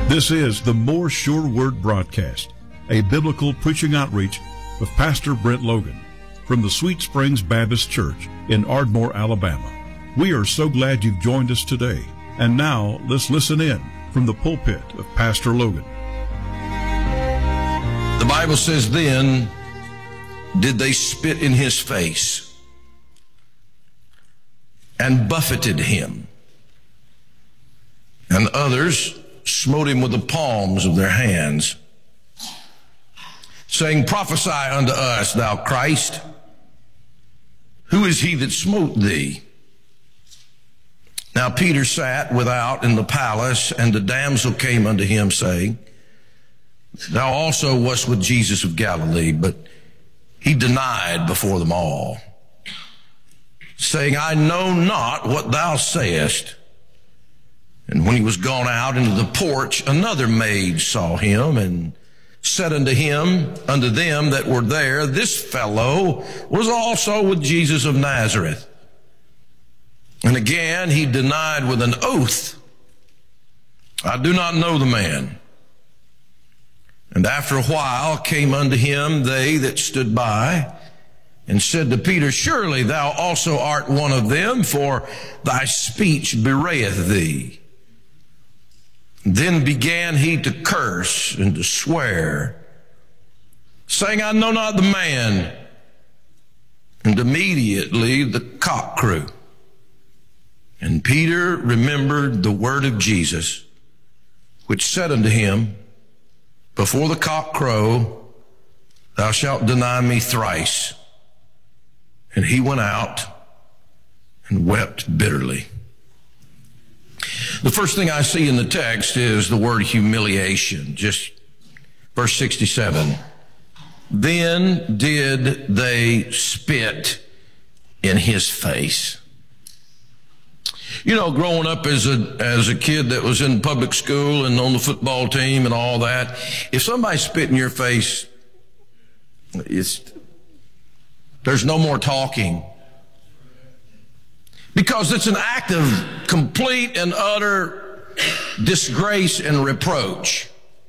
This is the More Sure Word broadcast, a biblical preaching outreach of Pastor Brent Logan from the Sweet Springs Baptist Church in Ardmore, Alabama. We are so glad you've joined us today. And now let's listen in from the pulpit of Pastor Logan. The Bible says, then did they spit in his face and buffeted him, and others smote him with the palms of their hands, saying, prophesy unto us, thou Christ. Who is he that smote thee? Now Peter sat without in the palace, and the damsel came unto him, saying, thou also wast with Jesus of Galilee. But he denied before them all, saying, I know not what thou sayest. And when he was gone out into the porch, another maid saw him, and said unto them that were there, this fellow was also with Jesus of Nazareth. And again he denied with an oath, I do not know the man. And after a while came unto him they that stood by, and said to Peter, surely thou also art one of them, for thy speech bewrayeth thee. Then began he to curse and to swear, saying, I know not the man. And immediately the cock crew. And Peter remembered the word of Jesus, which said unto him, before the cock crow, thou shalt deny me thrice. And he went out and wept bitterly. The first thing I see in the text is the word humiliation. Just verse 67. Then did they spit in his face. You know, growing up as a kid that was in public school and on the football team and all that, if somebody spit in your face, there's no more talking. Because it's an act of complete and utter disgrace and reproach.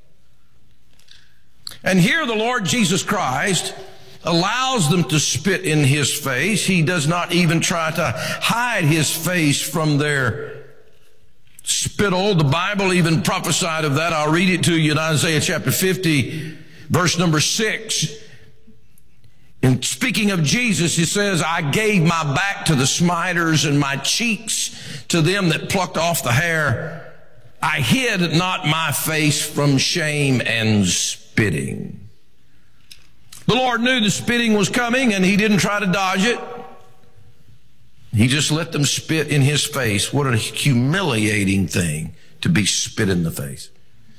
And here the Lord Jesus Christ allows them to spit in his face. He does not even try to hide his face from their spittle. The Bible even prophesied of that. I'll read it to you in Isaiah chapter 50, verse number 6. In speaking of Jesus, he says, I gave my back to the smiters and my cheeks to them that plucked off the hair. I hid not my face from shame and spitting. The Lord knew the spitting was coming, and he didn't try to dodge it. He just let them spit in his face. What a humiliating thing to be spit in the face.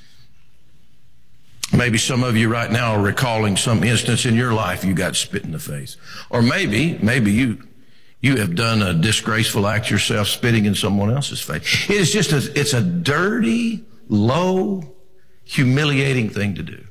Maybe some of you right now are recalling some instance in your life you got spit in the face. Or maybe you have done a disgraceful act yourself, spitting in someone else's face. It's a dirty, low, humiliating thing to do.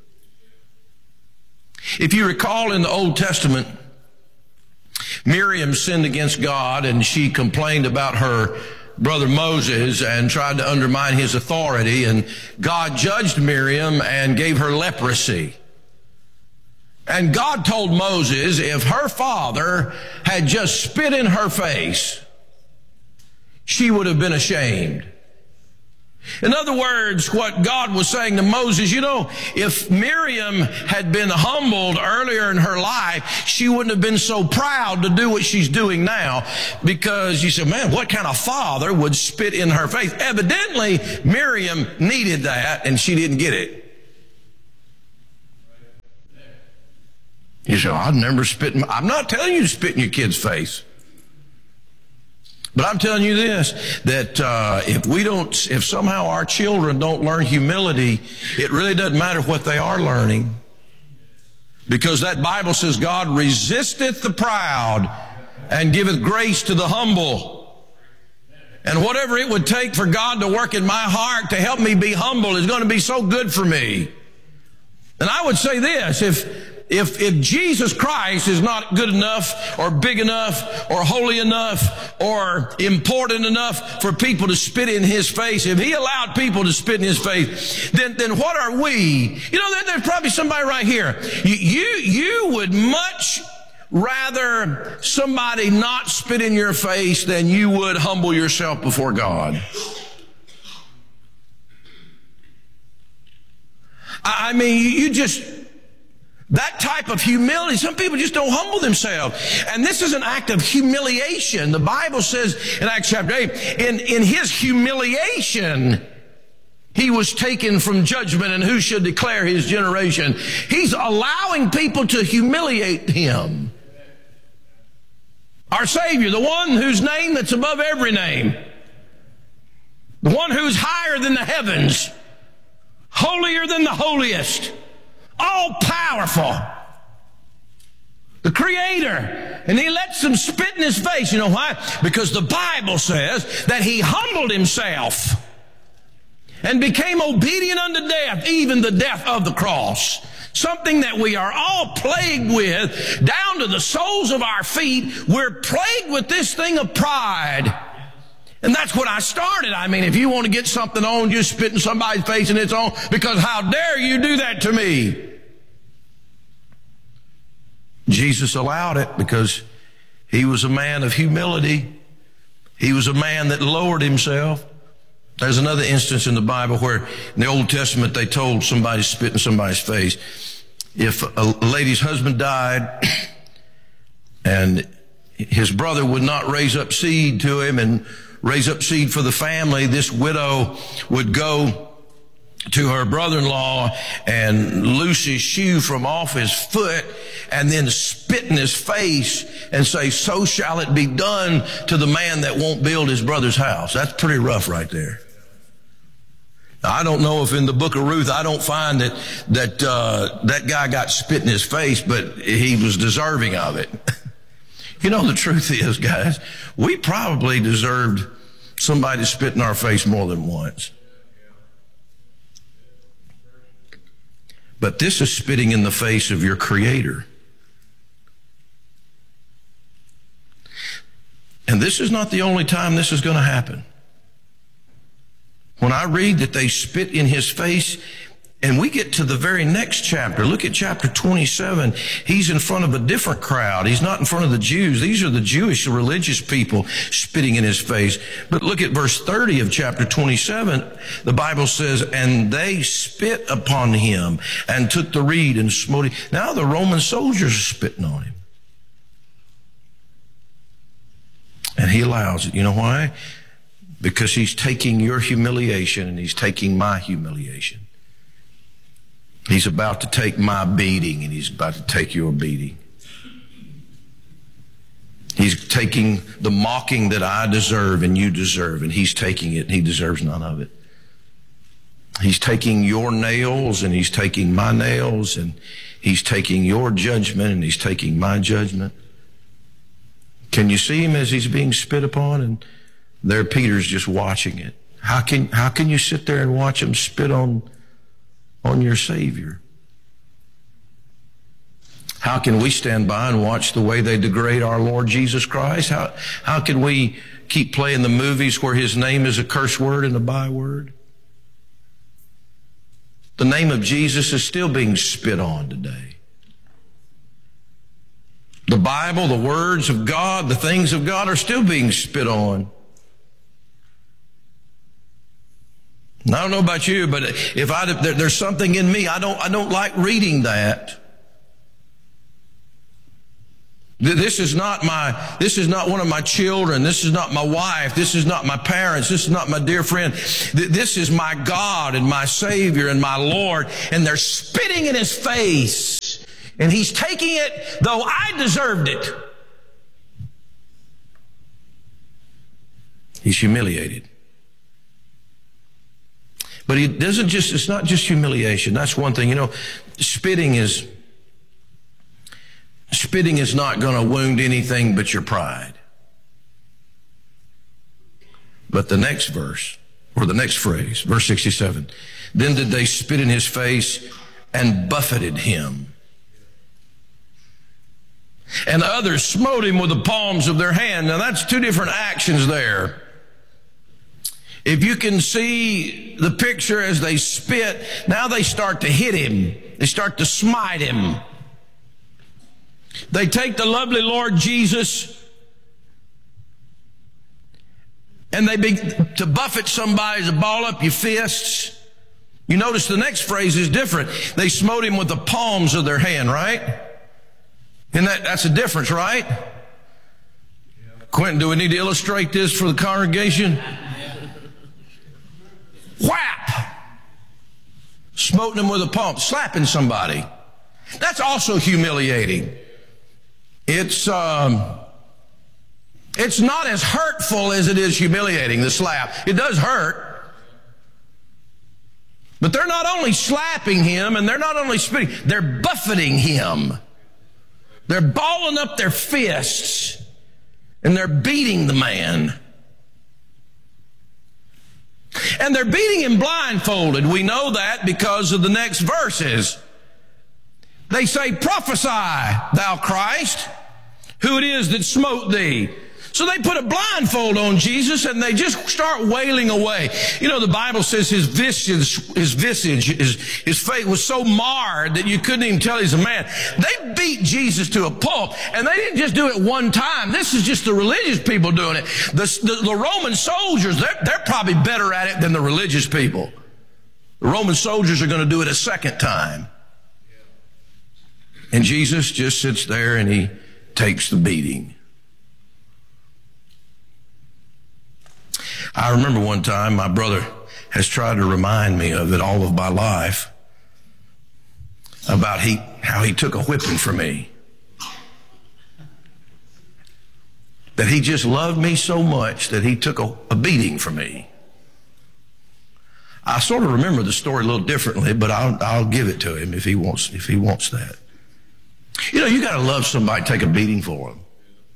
If you recall in the Old Testament, Miriam sinned against God, and she complained about her brother Moses and tried to undermine his authority, and God judged Miriam and gave her leprosy. And God told Moses if her father had just spit in her face, she would have been ashamed. In other words, what God was saying to Moses, you know, if Miriam had been humbled earlier in her life, she wouldn't have been so proud to do what she's doing now, because you said, man, what kind of father would spit in her face? Evidently, Miriam needed that, and she didn't get it. You say, I've never spit in I'm not telling you to spit in your kid's face. But I'm telling you this, that if somehow our children don't learn humility, it really doesn't matter what they are learning. Because that Bible says God resisteth the proud and giveth grace to the humble. And whatever it would take for God to work in my heart to help me be humble is going to be so good for me. And I would say this, if Jesus Christ is not good enough or big enough or holy enough or important enough for people to spit in His face, if He allowed people to spit in His face, then what are we? You know, there's probably somebody right here. You would much rather somebody not spit in your face than you would humble yourself before God. I mean, you just, that type of humility, some people just don't humble themselves. And this is an act of humiliation. The Bible says in Acts chapter 8, in His humiliation, He was taken from judgment, and who should declare His generation? He's allowing people to humiliate Him. Our Savior, the one whose name that's above every name, the one who's higher than the heavens, holier than the holiest, all powerful, the Creator, and He lets them spit in His face. You know why? Because the Bible says that He humbled Himself and became obedient unto death, even the death of the cross. Something that we are all plagued with, down to the soles of our feet. We're plagued with this thing of pride. And that's what I started. I mean, if you want to get something on, just spit in somebody's face and it's on, because how dare you do that to me? Jesus allowed it because He was a man of humility. He was a man that lowered Himself. There's another instance in the Bible where in the Old Testament they told somebody to spit in somebody's face. If a lady's husband died and his brother would not raise up seed to him and raise up seed for the family, this widow would go to her brother-in-law and loose his shoe from off his foot and then spit in his face and say, "So shall it be done to the man that won't build his brother's house." That's pretty rough right there. Now, I don't know if in the book of Ruth, I don't find that guy got spit in his face, but he was deserving of it. You know, the truth is, guys, we probably deserved somebody to spit in our face more than once. But this is spitting in the face of your Creator. And this is not the only time this is going to happen. When I read that they spit in His face, and we get to the very next chapter, look at chapter 27. He's in front of a different crowd. He's not in front of the Jews. These are the Jewish religious people spitting in His face. But look at verse 30 of chapter 27. The Bible says, "And they spit upon Him and took the reed and smote him." Now the Roman soldiers are spitting on Him. And He allows it. You know why? Because He's taking your humiliation and He's taking my humiliation. He's about to take my beating and He's about to take your beating. He's taking the mocking that I deserve and you deserve, and He's taking it and He deserves none of it. He's taking your nails and He's taking my nails, and He's taking your judgment and He's taking my judgment. Can you see Him as He's being spit upon? And there Peter's just watching it. How can you sit there and watch Him spit on your Savior? How can we stand by and watch the way they degrade our Lord Jesus Christ? How can we keep playing the movies where His name is a curse word and a byword? The name of Jesus is still being spit on today. The Bible, the words of God, the things of God are still being spit on. And I don't know about you, but if there's something in me, I don't like reading that. This is not one of my children. This is not my wife. This is not my parents. This is not my dear friend. This is my God and my Savior and my Lord. And they're spitting in His face. And He's taking it, though I deserved it. He's humiliated. But He doesn't it's not just humiliation. That's one thing. You know, spitting is not going to wound anything but your pride. But the next verse, or the next phrase, verse 67, "Then did they spit in His face and buffeted Him And the others smote him with the palms of their hand. Now that's two different actions there. If you can see the picture as they spit, now they start to hit him. They start to smite him. They take the lovely Lord Jesus and they begin to buffet somebody to ball up your fists. You notice the next phrase is different. They smote him with the palms of their hand, right? And that's a difference, right? Quentin, do we need to illustrate this for the congregation? Whap! Smoting him with a palm, slapping somebody. That's also humiliating. It's not as hurtful as it is humiliating, the slap. It does hurt. But they're not only slapping him and they're not only spitting, they're buffeting him. They're balling up their fists and they're beating the man. And they're beating him blindfolded. We know that because of the next verses. They say, prophesy, thou Christ, who it is that smote thee. So they put a blindfold on Jesus and they just start wailing away. You know, the Bible says his face was so marred that you couldn't even tell he's a man. They beat Jesus to a pulp, and they didn't just do it one time. This is just the religious people doing it. The Roman soldiers, they're probably better at it than the religious people. The Roman soldiers are going to do it a second time. And Jesus just sits there and he takes the beating. I remember one time my brother has tried to remind me of it all of my life about how he took a whipping for me. That he just loved me so much that he took a beating for me. I sort of remember the story a little differently, but I'll give it to him if he wants that. You know, you got to love somebody, take a beating for them.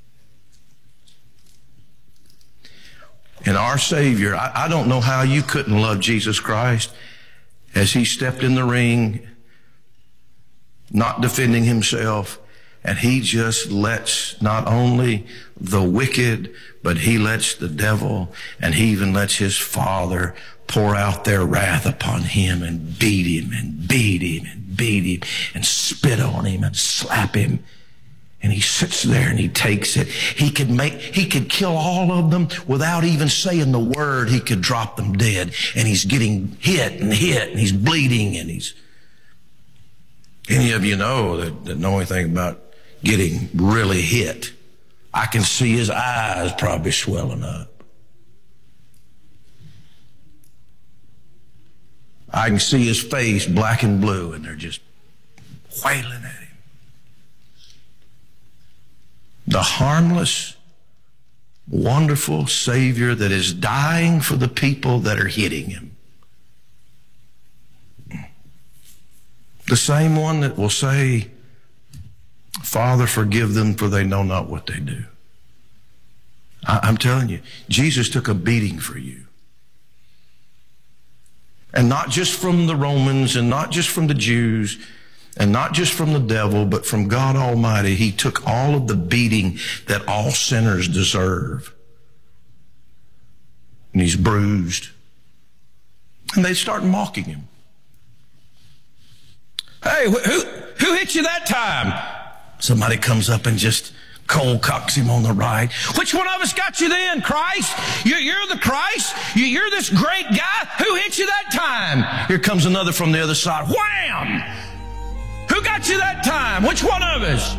And our Savior, I don't know how you couldn't love Jesus Christ as he stepped in the ring, not defending himself, and he just lets not only the wicked, but he lets the devil, and he even lets his Father pour out their wrath upon him and beat him and beat him and beat him and spit on him and slap him. And he sits there and he takes it. He could kill all of them without even saying the word. He could drop them dead. And he's getting hit and he's bleeding and any of you know that know anything about getting really hit. I can see his eyes probably swelling up. I can see his face black and blue and they're just wailing at him. The harmless, wonderful Savior that is dying for the people that are hitting him. The same one that will say, Father, forgive them, for they know not what they do. I'm telling you, Jesus took a beating for you. And not just from the Romans and not just from the Jews and not just from the devil, but from God Almighty. He took all of the beating that all sinners deserve. And he's bruised. And they start mocking him. Hey, who hit you that time? Somebody comes up and just cold cocks him on the right. Which one of us got you then, Christ? You're the Christ? You're this great guy? Who hit you that time? Here comes another from the other side. Wham! Who got you that time? Which one of us?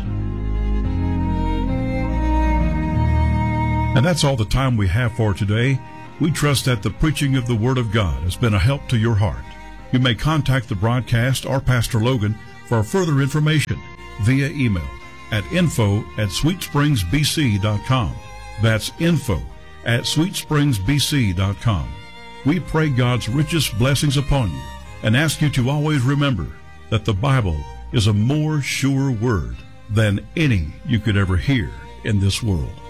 And that's all the time we have for today. We trust that the preaching of the Word of God has been a help to your heart. You may contact the broadcast or Pastor Logan for further information via email at info@sweetspringsbc.com. That's info@sweetspringsbc.com. We pray God's richest blessings upon you and ask you to always remember that the Bible is a more sure word than any you could ever hear in this world.